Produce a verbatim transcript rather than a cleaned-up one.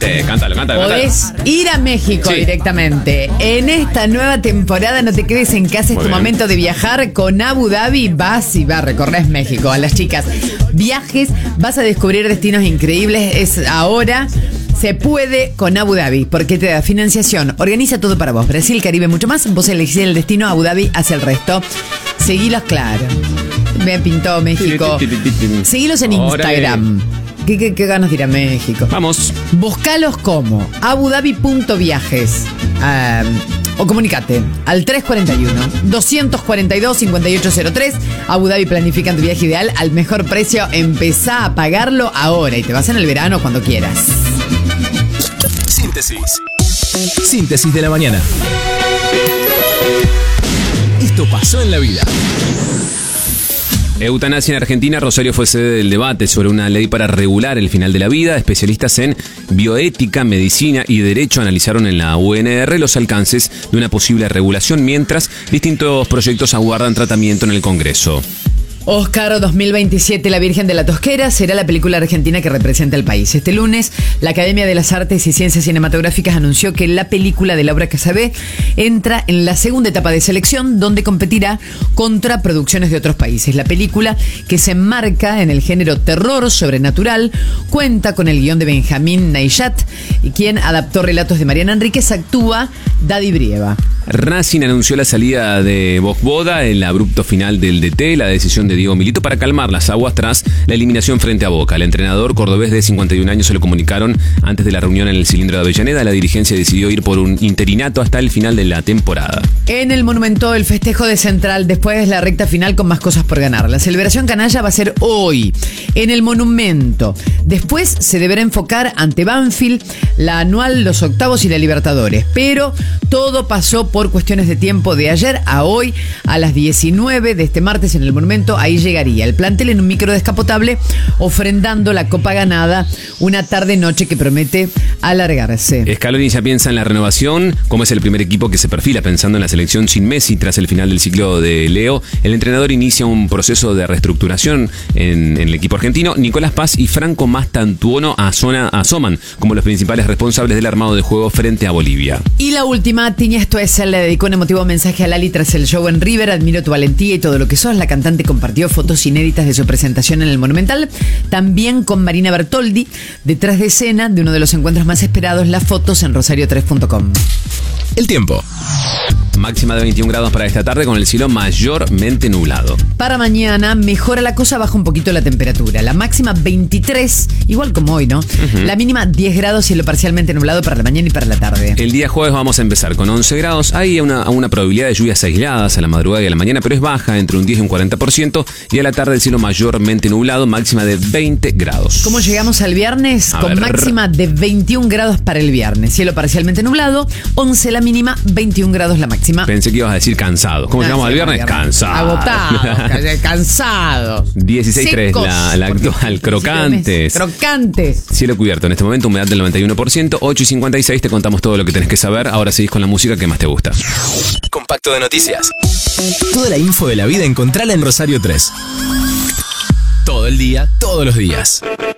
Viste, cántalo, cántalo. Podés cántalo. ir a México Sí. directamente. En esta nueva temporada no te quedes en casa, es Muy tu bien. momento de viajar. Con Abu Dhabi vas y vas, recorres México. A las chicas, viajes, vas a descubrir destinos increíbles. Es ahora. Se puede con Abu Dhabi, porque te da financiación, organiza todo para vos. Brasil, Caribe, mucho más. Vos elegís el destino, Abu Dhabi hace el resto. Seguilos, claro. Me pintó México. Seguilos en Órale. Instagram. ¿Qué, qué, qué ganas de ir a México? Vamos. Buscalos como abudabi punto viajes. Um, o comunicate al tres cuatro uno, dos cuatro dos, cinco ocho cero tres. Abu Dhabi planifican tu viaje ideal al mejor precio. Empezá a pagarlo ahora y te vas en el verano cuando quieras. Síntesis. Síntesis de la mañana. Esto pasó en la vida. Eutanasia en Argentina. Rosario fue sede del debate sobre una ley para regular el final de la vida. Especialistas en bioética, medicina y derecho analizaron en la U N R los alcances de una posible regulación, mientras distintos proyectos aguardan tratamiento en el Congreso. Oscar dos mil veintisiete, La Virgen de la Tosquera, será la película argentina que representa al país. Este lunes, la Academia de las Artes y Ciencias Cinematográficas anunció que la película de Laura Casabé entra en la segunda etapa de selección, donde competirá contra producciones de otros países. La película, que se enmarca en el género terror sobrenatural, cuenta con el guión de Benjamín Neishat, y quien adaptó relatos de Mariana Enríquez, actúa Daddy Brieva. Racing anunció la salida de Boda, el abrupto final del D T, la decisión de Diego Milito para calmar las aguas tras la eliminación frente a Boca. El entrenador cordobés de cincuenta y un años se lo comunicaron antes de la reunión en el cilindro de Avellaneda. La dirigencia decidió ir por un interinato hasta el final de la temporada. En el Monumento, el festejo de Central, después la recta final con más cosas por ganar. La celebración canalla va a ser hoy, en el Monumento. Después se deberá enfocar ante Banfield, la anual, los octavos y la Libertadores. Pero todo pasó por cuestiones de tiempo de ayer a hoy, a las diecinueve de este martes en el Monumento. Ahí llegaría el plantel en un micro descapotable, ofrendando la copa ganada, una tarde-noche que promete alargarse. Scaloni ya piensa en la renovación, como es el primer equipo que se perfila pensando en la selección sin Messi tras el final del ciclo de Leo. El entrenador inicia un proceso de reestructuración en, en el equipo argentino. Nicolás Paz y Franco Mastantuono asona, asoman como los principales responsables del armado de juego frente a Bolivia. Y la última, Tiña Stoessel le dedicó un emotivo mensaje a Lali tras el show en River. Admiro tu valentía y todo lo que sos. La cantante compartió fotos inéditas de su presentación en el Monumental. También con Marina Bertoldi, detrás de escena de uno de los encuentros más esperados, las fotos en rosario tres punto com. El tiempo. Máxima de veintiún grados para esta tarde con el cielo mayormente nublado. Para mañana mejora la cosa, baja un poquito la temperatura. La máxima veintitrés, igual como hoy, ¿no? Uh-huh. La mínima diez grados, cielo parcialmente nublado para la mañana y para la tarde. El día jueves vamos a empezar con once grados. Hay una, una probabilidad de lluvias aisladas a la madrugada y a la mañana, pero es baja, entre un diez y un cuarenta por ciento. Y a la tarde el cielo mayormente nublado, máxima de veinte grados. ¿Cómo llegamos al viernes? A con ver. máxima de veintiún grados para el viernes. Cielo parcialmente nublado, once la mínima, veintiún grados la máxima. Pensé que ibas a decir cansado. ¿Cómo No, llegamos sí, al viernes? viernes. Cansado. Agotados, cansados. dieciséis tres, Secos. la, la actual, crocantes. Crocantes. Cielo cubierto en este momento, humedad del noventa y uno por ciento, ocho y cincuenta y seis, te contamos todo lo que tenés que saber. Ahora seguís con la música que más te gusta. Compacto de noticias. Toda la info de la vida encontrala en Rosario tres. Todo el día, todos los días.